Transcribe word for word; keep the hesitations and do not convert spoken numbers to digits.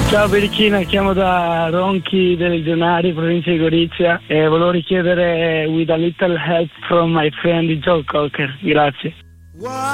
Ciao Berichina, chiamo da Ronchi dei Legionari, provincia di Gorizia, e volevo richiedere With a Little Help from My Friend Joe Cocker. Grazie.